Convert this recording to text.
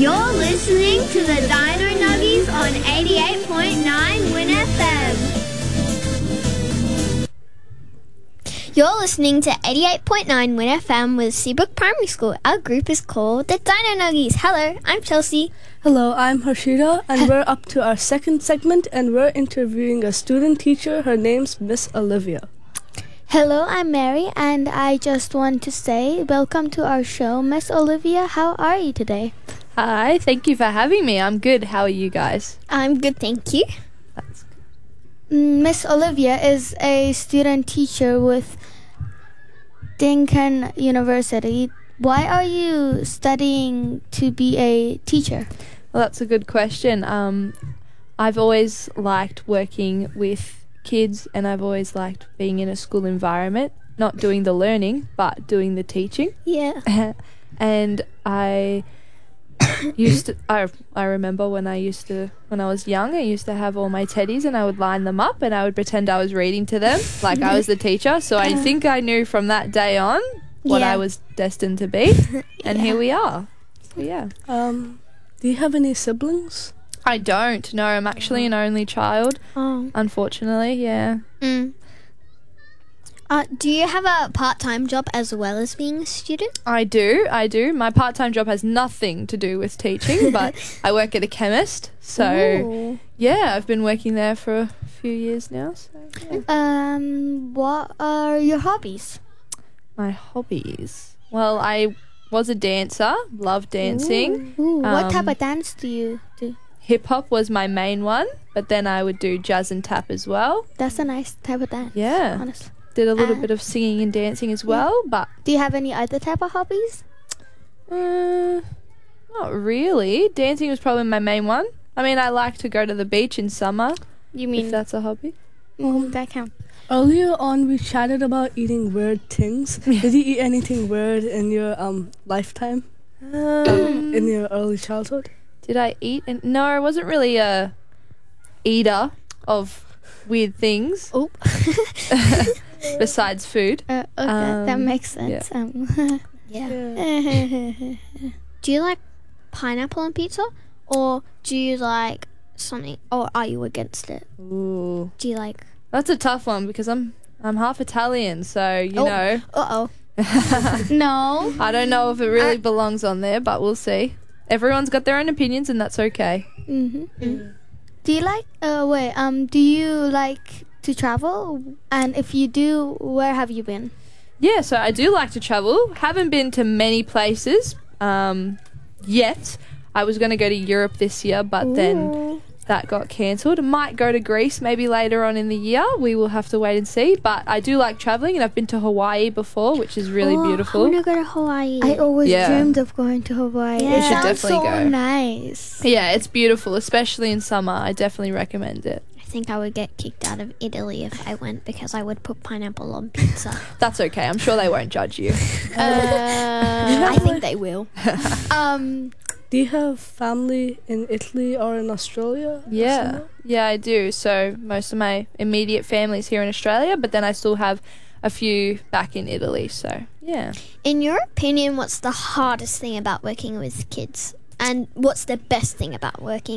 You're listening to the Dino Nuggies on 88.9 Win FM. You're listening to 88.9 Win FM with Seabrook Primary School. Our group is called the Dino Nuggies. Hello, I'm Chelsea. Hello, I'm Harshita, and we're up to our second segment, and we're interviewing a student teacher. Her name's Miss Olivia. Hello, I'm Mary, and I just want to say welcome to our show. Miss Olivia, how are you today? Hi, thank you for having me. I'm good. How are you guys? I'm good, thank you. That's good. Miss Olivia is a student teacher with Dinkan University. Why are you studying to be a teacher? Well, that's a good question. I've always liked working with kids, and I've always liked being in a school environment, not doing the learning, but doing the teaching. Yeah. And I remember when I was young, I used to have all my teddies and I would line them up and I would pretend I was reading to them like I was the teacher. So I think I knew from that day on what I was destined to be. And here we are. So yeah. Do you have any siblings? I don't. No, I'm actually an only child. Oh. Unfortunately, yeah. Do you have a part-time job as well as being a student? I do. My part-time job has nothing to do with teaching, but I work at a chemist. So, Ooh. yeah, I've been working there for a few years now. So, yeah. What are your hobbies? My hobbies. Well, I was a dancer, loved dancing. Ooh, what type of dance do you do? Hip-hop was my main one, but then I would do jazz and tap as well. That's a nice type of dance. Yeah. Honestly. Did a little bit of singing and dancing as well, but... Do you have any other type of hobbies? Not really. Dancing was probably my main one. I mean, I like to go to the beach in summer, You if that's a hobby. that count? Earlier on, we chatted about eating weird things. Did you eat anything weird in your lifetime? In your early childhood? Did I eat? No, I wasn't really a eater of weird things. Oh. Besides food. Okay, that makes sense. Yeah. Do you like pineapple on pizza? Or do you like something, or are you against it? Ooh, Do you like... that's a tough one because I'm half Italian, so you know. Uh-oh. No. I don't know if it really belongs on there, but we'll see. Everyone's got their own opinions, and that's okay. Do you like do you like to travel? And if you do, where have you been? Yeah, so I do like to travel. Haven't been to many places yet. I was going to go to Europe this year, but then that got cancelled. Might go to Greece maybe later on in the year. We will have to wait and see. But I do like travelling, and I've been to Hawaii before, which is really beautiful. I want to go to Hawaii. I always Yeah. dreamed of going to Hawaii. Yeah. It You should sounds definitely so go. nice. Yeah, it's beautiful, especially in summer. I definitely recommend it. I think I would get kicked out of Italy if I went because I would put pineapple on pizza. That's okay. I'm sure they won't judge you. I think they will. Do you have family in Italy or in Australia? Yeah, I do. So most of my immediate family's here in Australia, but then I still have a few back in Italy. So, yeah. In your opinion, what's the hardest thing about working with kids? And what's the best thing about working